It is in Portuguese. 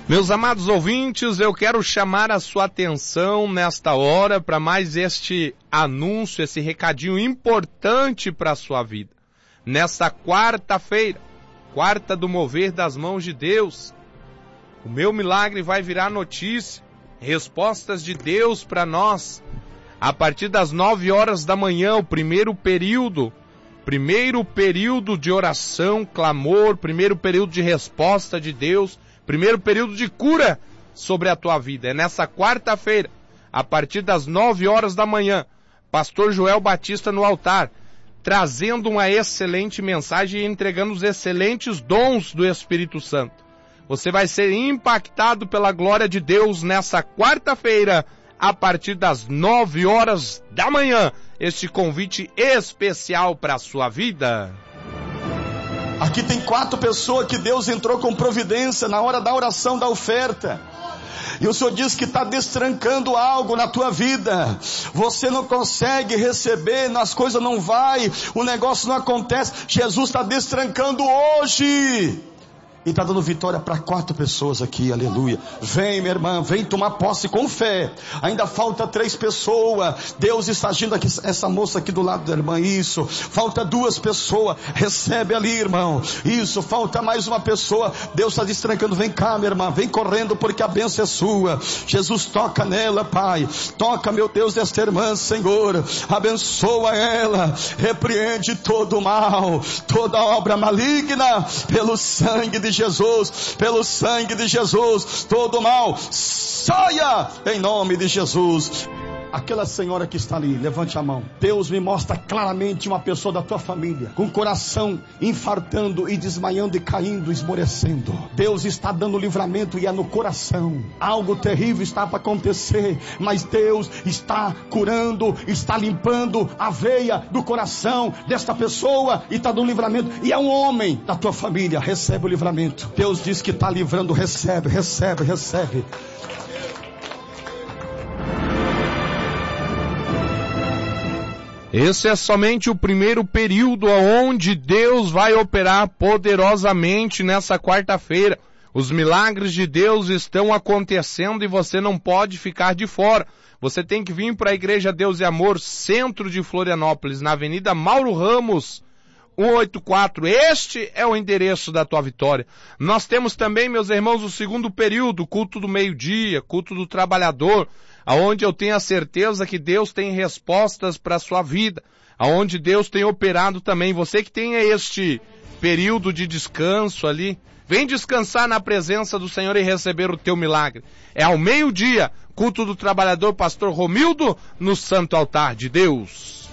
Meus amados ouvintes, eu quero chamar a sua atenção nesta hora para mais este anúncio, esse recadinho importante para a sua vida. Nesta quarta-feira, quarta do mover das mãos de Deus, o meu milagre vai virar notícia, respostas de Deus para nós. A partir das 9 horas da manhã, o primeiro período de oração, clamor, primeiro período de resposta de Deus, primeiro período de cura sobre a tua vida. É nessa quarta-feira, a partir das 9 horas da manhã, Pastor Joel Batista no altar, trazendo uma excelente mensagem e entregando os excelentes dons do Espírito Santo. Você vai ser impactado pela glória de Deus nessa quarta-feira, a partir das 9 horas da manhã. Este convite especial para a sua vida. Aqui tem 4 pessoas que Deus entrou com providência na hora da oração da oferta. E o Senhor diz que está destrancando algo na tua vida. Você não consegue receber, as coisas não vai, o negócio não acontece. Jesus está destrancando hoje. E está dando vitória para 4 pessoas aqui, aleluia. Vem, minha irmã, vem tomar posse com fé. Ainda falta 3 pessoas. Deus está agindo aqui, essa moça aqui do lado da irmã, isso. Falta 2 pessoas, recebe ali, irmão. Isso, falta mais uma pessoa. Deus está destrancando, vem cá, minha irmã, vem correndo porque a bênção é sua. Jesus, toca nela, Pai. Toca, meu Deus, desta irmã, Senhor. Abençoa ela, repreende todo o mal, toda obra maligna, pelo sangue de Jesus, pelo sangue de Jesus, todo mal saia em nome de Jesus. Aquela senhora que está ali, levante a mão. Deus me mostra claramente uma pessoa da tua família, com o coração infartando e desmaiando e caindo, esmorecendo. Deus está dando livramento e é no coração. Algo terrível está para acontecer, mas Deus está curando, está limpando a veia do coração desta pessoa e está dando livramento. E é um homem da tua família, recebe o livramento. Deus diz que está livrando, recebe, recebe, recebe. Esse é somente o primeiro período onde Deus vai operar poderosamente nessa quarta-feira. Os milagres de Deus estão acontecendo e você não pode ficar de fora. Você tem que vir para a Igreja Deus e Amor, centro de Florianópolis, na Avenida Mauro Ramos, 184. Este é o endereço da tua vitória. Nós temos também, meus irmãos, o segundo período, culto do meio-dia, culto do trabalhador, aonde eu tenho a certeza que Deus tem respostas para a sua vida, aonde Deus tem operado também. Você que tem este período de descanso ali, vem descansar na presença do Senhor e receber o teu milagre. É ao meio-dia, culto do trabalhador, pastor Romildo, no Santo Altar de Deus.